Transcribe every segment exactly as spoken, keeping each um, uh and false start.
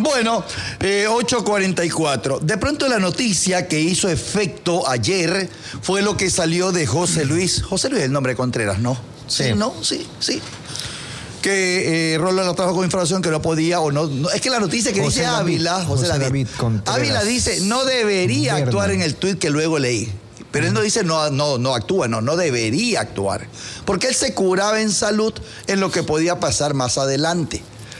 Bueno, eh, ocho cuarenta y cuatro. De pronto la noticia que hizo efecto ayer fue lo que salió de José Luis. José Luis es el nombre de Contreras, ¿no? Sí. Sí, ¿no? Sí, sí. Que eh, Rolando trajo con información que no podía o no, no. Es que la noticia que José dice David, Ávila, José, José David, David Contreras. Ávila dice no debería Verna. actuar en el tuit que luego leí. Pero él no dice no, no, no actúa, no, no debería actuar. Porque él se curaba en salud en lo que podía pasar más adelante.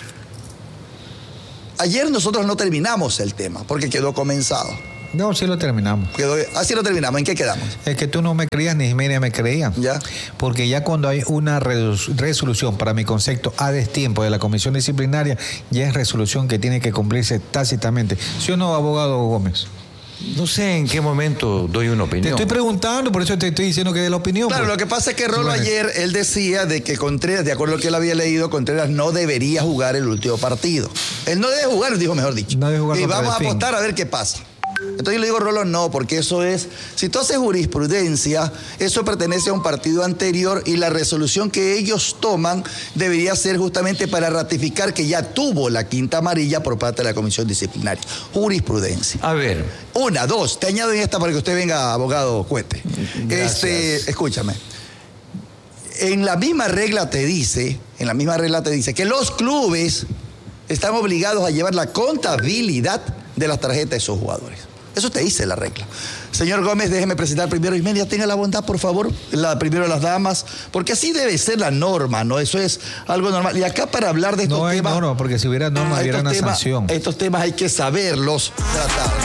Ayer nosotros no terminamos el tema porque quedó comenzado. No, sí lo terminamos. Quedó, así lo terminamos. ¿En qué quedamos? Es que tú no me creías ni Jiménez me creía. Ya. Porque ya cuando hay una resolución, para mi concepto, a destiempo de la comisión disciplinaria, ya es resolución que tiene que cumplirse tácitamente. ¿Sí o no, abogado Gómez? No sé en qué momento doy una opinión. Te estoy preguntando, por eso te estoy diciendo que dé la opinión. Claro, pues. lo que pasa es que Rolo Bueno. ayer, él decía de que Contreras, de acuerdo a lo que él había leído, Contreras no debería jugar el último partido. Él no debe jugar, dijo mejor dicho. No debe jugar y contra vamos a Delfín. apostar a ver qué pasa. Entonces yo le digo, Rolo, no, porque eso es, si tú haces jurisprudencia, eso pertenece a un partido anterior y la resolución que ellos toman debería ser justamente para ratificar que ya tuvo la quinta amarilla por parte de la comisión disciplinaria. Jurisprudencia. A ver. Una, dos, te añado en esta para que usted venga, abogado Cuete. Gracias. Este, escúchame. En la misma regla te dice, en la misma regla te dice que los clubes están obligados a llevar la contabilidad de las tarjetas de sus jugadores. Eso te dice la regla. Señor Gómez, déjeme presentar primero Ismelia, tenga la bondad, por favor, la, primero las damas, porque así debe ser la norma, ¿no? Eso es algo normal. Y acá para hablar de estos No hay temas... norma, porque si hubiera norma, hubiera estos una temas- sanción. Estos temas hay que saberlos tratar.